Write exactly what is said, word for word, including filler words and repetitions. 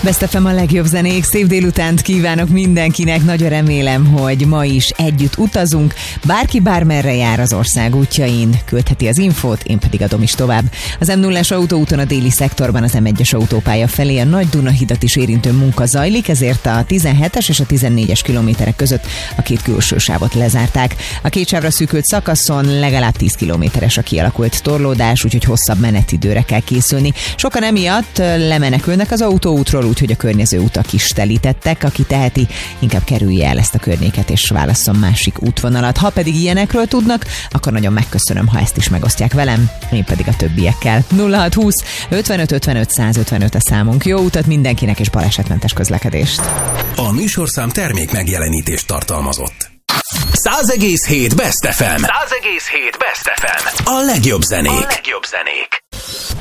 Best ef em a legjobb zenék, szép délutánt kívánok mindenkinek, nagyon remélem, hogy ma is együtt utazunk, bárki bármerre jár az ország útjain, küldheti az infót, én pedig adom is tovább. Az em nullás autóúton a déli szektorban az em egyes autópálya felé a Nagy Duna hidat is érintő munka zajlik, ezért a tizenhetes és a tizennégyes kilométerek között a két külső sávot lezárták. A két sávra szűkült szakaszon legalább tíz kilométeres a kialakult torlódás, úgyhogy hosszabb menetidőre kell készülni. Sokan emiatt lemenekülnek az autóútról, úgyhogy a környező utak is telítettek. Aki teheti, inkább kerülje el ezt a környéket és válasszon másik útvonalat. Ha pedig ilyenekről tudnak, akkor nagyon megköszönöm, ha ezt is megosztják velem, én pedig a többiekkel. nulla hat húsz ötvenöt ötvenöt százötvenöt a számunk. Jó utat mindenkinek és balesetmentes közlekedést. A műsorszám termék megjelenítést tartalmazott. száz egész hét Best ef em. száz egész hét Best ef em. A legjobb zenék. A legjobb zenék.